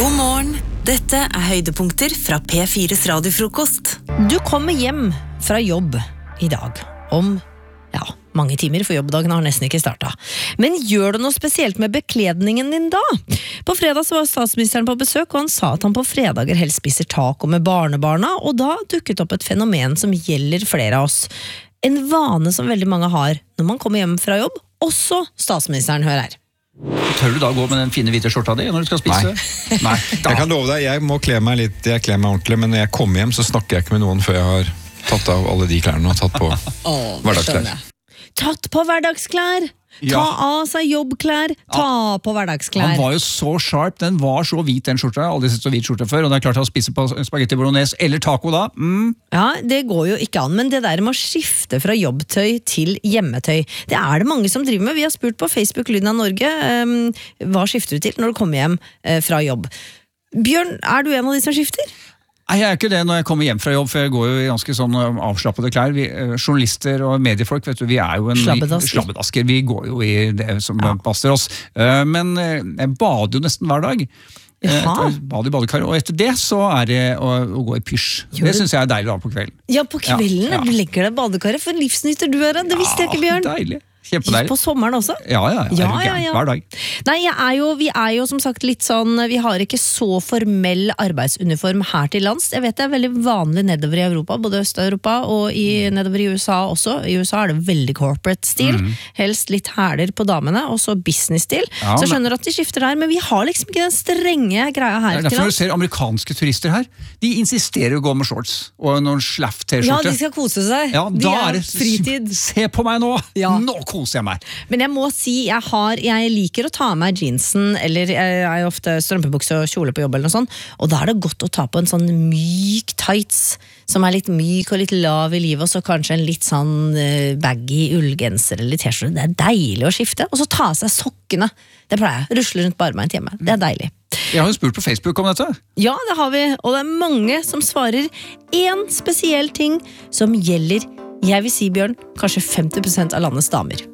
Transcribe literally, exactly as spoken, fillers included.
God morgen, dette er høydepunkter fra P fires radiofrokost. Du kommer hjem fra jobb i dag om, ja, mange timer, for jobbdagen har nesten ikke startet. Men gjør du noe spesielt med bekledningen din da? På fredag så var statsministeren på besøk, og han sa at han på fredager helst spiser taco med barnebarna, og da dukket opp et fenomen som gjelder flere av oss. En vane som veldig mange har når man kommer hjem fra jobb, også statsministeren, hør her. Tør du da gå med den fine hvite skjorta di når du skal spise? Nei, Nei. Jeg kan love deg, jeg må kle meg litt, jeg kler meg ordentlig, men når jeg kommer hjem så snakker jeg ikke med noen før jeg har tatt av alle de klærne og tatt på oh, hverdagsklær. Tatt på hverdagsklær! Ta Ja. av seg jobbklær, ta på hverdagsklær. Han var jo så sharp, den var så hvit den skjorta, jeg har aldri sett så hvit skjorte før, og det er klart å spise på spaghetti bolognese eller taco da. Mm. Ja, det går jo ikke an, men det der med å skifte fra jobbtøy til hjemmetøy, det er det mange som driver med. Vi har spurt på Facebook Lyden av Norge, um, hva skifter du til når du kommer hjem uh, fra jobb? Bjørn, er du en av de som skifter? Nei, jeg er ikke det når jeg kommer hjem fra jobb, for jeg går jo i ganske sånn avslappede klær. Vi, eh, journalister og mediefolk, vet du, vi er jo en Slabbedasker. slabbedasker. Vi går jo i det som ja. passer oss. Uh, men uh, jeg bader jo nesten hver dag. Jaha. Uh, bad i badekar, og etter det så er det å, å gå i pysj. Jo, det synes jeg er deilig da på kvelden. Ja, på kvelden, Ja, ja. du legger deg i badekaret, for livsnyter du er det, det visste jeg ikke, Bjørn. Ja, deilig. Kjempedeilig. På sommeren også? Ja, ja, ja. Ja, Er du ja, gæren? ja. Hver dag. Nei, jeg er jo, vi er jo som sagt litt sånn, vi har ikke så formell arbeidsuniform her til lands. Jeg vet det er veldig vanlig nedover i Europa, både Øst-Europa og i, nedover i U S A også. I U S A er det veldig corporate stil, Mm. helst litt hæler på damene, og så business-stil. Ja, så jeg men- skjønner at de skifter der, men vi har liksom ikke den strenge greia Det her er til derfor du lands. ser amerikanske turister her. De insisterer å gå med shorts og noen slaff Ja, t-skjorte. de skal kose seg. Ja, de da er er det fritid. Se på meg nå! Ja. Nå koser jeg meg! Men jeg må si, jeg, har, jeg liker å ta av meg jeansen, eller jeg er jo ofte strømpebukse og kjole på jobb eller noe sånt, og da er det godt å ta på en sånn myk tights, som er litt myk og litt lav i livet, og så kanskje en litt sånn uh, baggy ullgenser eller t-skjorte. Det er deilig å skifte, og så ta av seg sokkene. Det pleier jeg, rusle rundt på armen hjemme. Det er deilig. Jeg har jo spurt på Facebook om dette. Ja, det har vi, og det er mange som svarer en spesiell ting som gjelder, jeg vil si, Bjørn, kanskje femti prosent av landets damer.